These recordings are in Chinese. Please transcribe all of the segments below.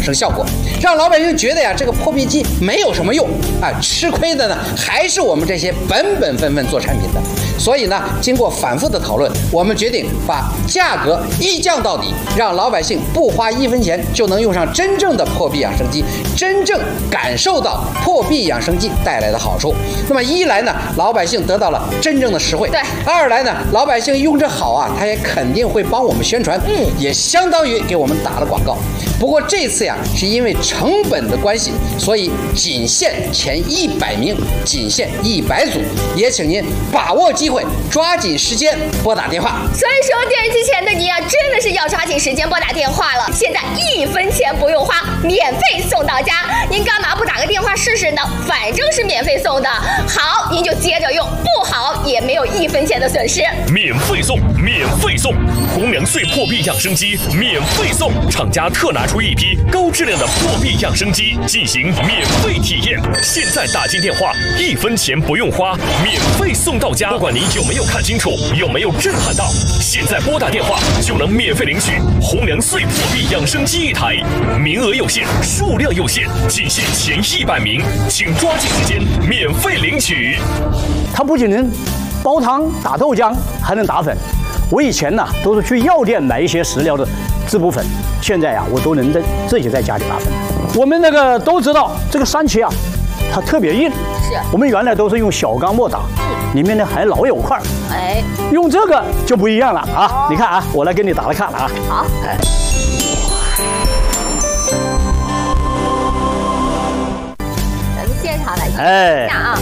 生效果，让老百姓觉得呀，这个破壁机没有什么用啊，吃亏的呢还是我们这些本分做产品的。所以呢，经过反复的讨论，我们决定把价格一降到底，让老百姓不花1分钱就能用上真正的破壁养生机，真正感受到破壁养生机带来的好处。那么一来呢，老百姓得到了真正的实惠；对，二来呢，老百姓用着好啊，他也肯定会帮我们宣传，也相当于给我们打了广告。不过这次呀，是因为成本的关系，所以仅限前100名，仅限100组，也请您把握机会，抓紧时间拨打电话。 所以说，电视机前的你啊，真的是要抓紧时间拨打电话了。现在1分钱不用花，免费送到家，您干嘛不打个电话试试呢？反正是免费送的，好您就接着用，不好也没有1分钱的损失。 免费送，免费送，红梁穗破壁养生机免费送，厂家特拿出一批高质量的破壁养生机进行免费体验。现在打进电话，1分钱不用花，免费送到家。不管你有没有看清楚，有没有震撼到，现在拨打电话就能免费领取红梁穗破壁养生机1台，名额有限，数量有限，仅限前100名，请抓紧时间免费领取。 它不仅能煲汤、打豆浆，还能打粉。我以前呢都是去药店买一些食疗的滋补粉，现在呀我都能自己在家里打粉。我们那个都知道这个山茄啊，它特别硬，是我们原来都是用小钢末打，里面呢还老有块，哎，用这个就不一样了啊！你看啊，我来给你打来看啊。好，哎， 咱们现场来看一下啊。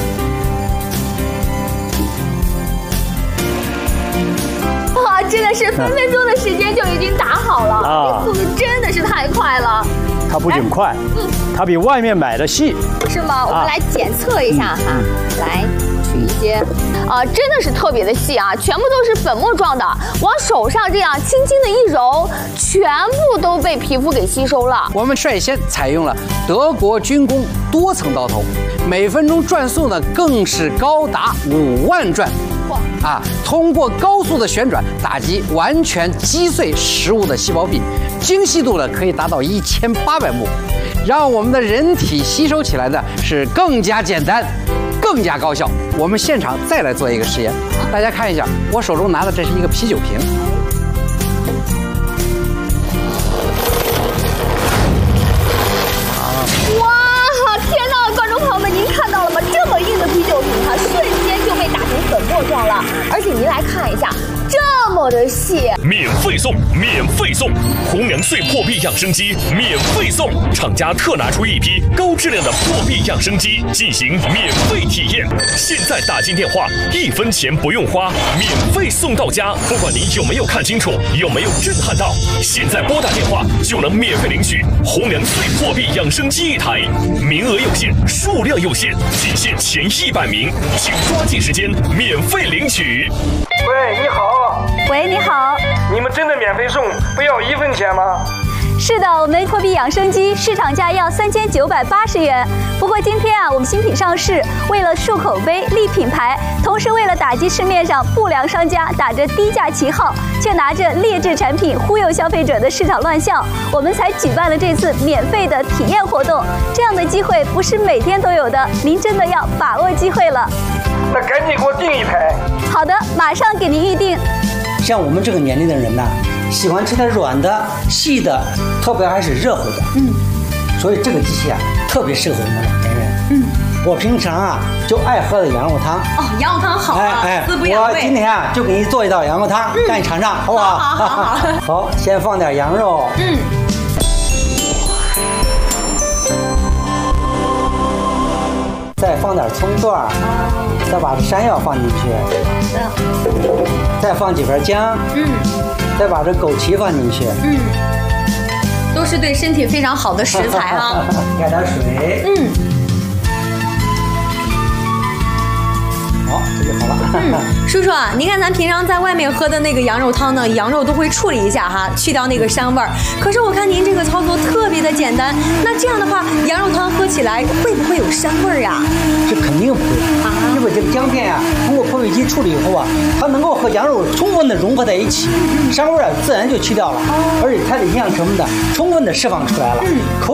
哇，真的是分分钟的时间就已经打好了，这速度真的是太快了。 它不仅快，它比外面买的细， 是吗？我们来检测一下哈，来取一些，真的是特别的细啊，全部都是粉末状的，往手上这样轻轻的一揉，全部都被皮肤给吸收了。 我们率先采用了德国军工多层刀头，每分钟转速呢更是高达5万转。啊，通过高速的旋转打击，完全击碎食物的细胞壁，精细度呢可以达到1800目，让我们的人体吸收起来呢是更加简单，更加高效。我们现场再来做一个实验，大家看一下，我手中拿的这是一个啤酒瓶。 哇，天哪，观众朋友们，您看到了吗？这么硬的啤酒瓶，它瞬间就被打成粉末状了，而且您来看一下，这么的细。 免费送，免费送，红梁穗破壁养生机免费送，厂家特拿出一批高质量的破壁养生机进行免费体验。现在打进电话，1分钱不用花，免费送到家。不管你有没有看清楚，有没有震撼到，现在拨打电话就能免费领取红梁穗破壁养生机1台，名额有限，数量有限，仅限前100名，请抓紧时间免费领取。 喂，你好。 喂，你好。 你们真的免费送，不要1分钱吗？ 是的，我们破壁养生机市场价要3980元。不过今天啊，我们新品上市，为了树口碑、立品牌，同时为了打击市面上不良商家打着低价旗号，却拿着劣质产品忽悠消费者的市场乱象，我们才举办了这次免费的体验活动。这样的机会不是每天都有的，您真的要把握机会了。 那赶紧给我订1台。 好的，马上给您预定。 像我们这个年龄的人呢，喜欢吃点软的、细的，特别还是热乎的。所以这个机器啊，特别适合我们老年人。我平常啊就爱喝的羊肉汤。 哦，羊肉汤好啊，滋补养胃。 我今天啊就给你做一道羊肉汤，让你尝尝，好不好？ 好。 好，先放点羊肉。再放点葱段，再把山药放进去，再放几片姜，再把这枸杞放进去， 都是对身体非常好的食材啊。 加点水，好，这就好了。 叔叔啊，您看咱平常在外面喝的那个羊肉汤呢，羊肉都会处理一下哈，去掉那个膻味儿。可是我看您这个操作特别的简单，那这样的话，羊肉汤喝起来会不会有膻味儿啊？ 这肯定不会啊，因为这个姜片啊，通过破壁机处理以后啊，它能够和羊肉充分的融合在一起，膻味啊自然就去掉了，而且它的营养成分呢充分的释放出来了，口